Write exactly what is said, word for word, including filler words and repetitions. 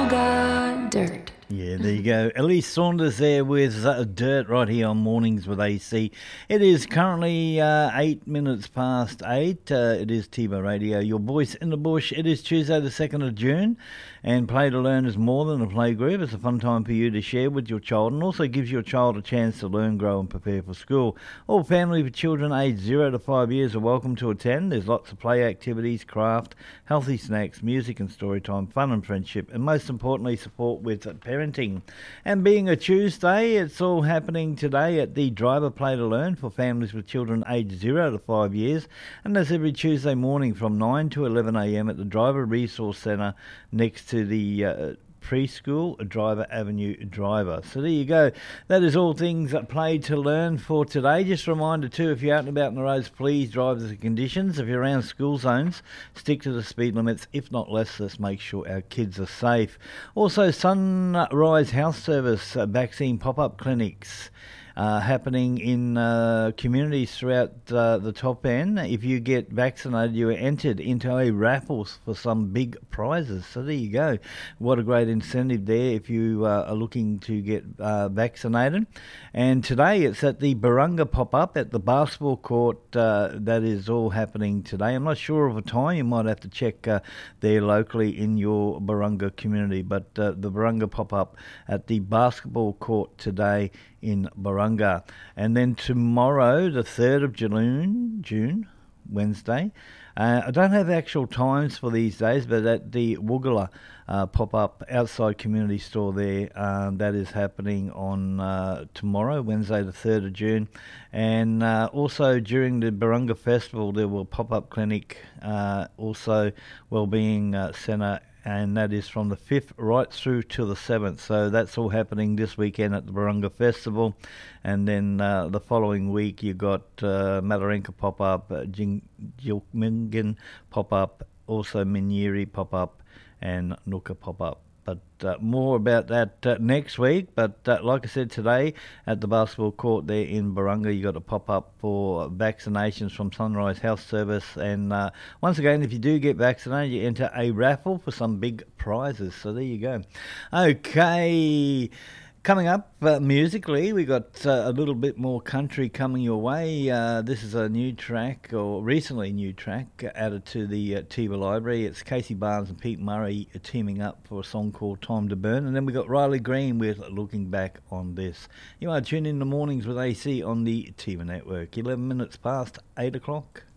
Barunga Dirt. Yeah, there you go. Elise Saunders there with uh, Dirt right here on Mornings with A C. It is currently uh, eight minutes past eight. Uh, it is Tiba Radio, your voice in the bush. It is Tuesday the second of June, and Play to Learn is more than a play group. It's a fun time for you to share with your child, and also gives your child a chance to learn, grow and prepare for school. All families with children aged zero to five years are welcome to attend. There's lots of play activities, craft, healthy snacks, music and story time, fun and friendship, and most importantly support with parenting. And being a Tuesday, it's all happening today at the Driver Play to Learn for families with children aged zero to five years, and that's every Tuesday morning from nine to eleven a m at the Driver Resource Centre next to the uh, Preschool Driver Avenue Driver. So there you go. That is all things that Play to Learn for today. Just a reminder too, if you're out and about on the roads, please drive the conditions. If you're around school zones, stick to the speed limits. If not less, let's make sure our kids are safe. Also, Sunrise Health Service uh, vaccine pop-up clinics Uh, happening in uh, communities throughout uh, the top end. If you get vaccinated, you are entered into a raffle for some big prizes. So there you go. What a great incentive there if you uh, are looking to get uh, vaccinated. And today it's at the Barunga pop-up at the basketball court. Uh, that is all happening today. I'm not sure of a time. You might have to check uh, there locally in your Barunga community. But uh, the Barunga pop-up at the basketball court today in Barunga. And then tomorrow, the third of June, June Wednesday, uh, I don't have actual times for these days, but at the Woogala uh, pop-up outside community store there, um, that is happening on uh, tomorrow, Wednesday the third of June. And uh, also during the Barunga Festival, there will pop-up clinic, uh, also Wellbeing uh, Centre, and that is from the fifth right through to the seventh. So that's all happening this weekend at the Barunga Festival. And then uh, the following week you got uh, Matarenka pop-up, uh, Gilmingan pop-up, also Minyeri pop-up and Nooka pop-up. But uh, more about that uh, next week. But uh, like I said, today at the basketball court there in Barunga, you got a pop-up for vaccinations from Sunrise Health Service. And uh, once again, if you do get vaccinated, you enter a raffle for some big prizes. So there you go. Okay. Coming up uh, musically, we got uh, a little bit more country coming your way. Uh, this is a new track, or recently new track, uh, added to the uh, Tiva library. It's Casey Barnes and Pete Murray uh, teaming up for a song called Time to Burn. And then we got Riley Green with Looking Back on This. You are tuned in the mornings with A C on the Tiva Network. eleven minutes past eight o'clock.